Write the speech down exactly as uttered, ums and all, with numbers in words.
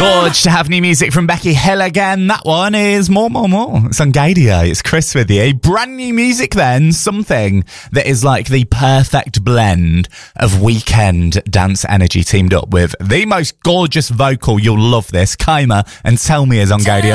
Gorge to have new music from Becky Hill again. That one is More, More, More. It's on Gadio. It's Chris with you. Brand new music then. Something that is like the perfect blend of weekend dance energy teamed up with the most gorgeous vocal. You'll love this. Kaima and Tell Me is on Gadio.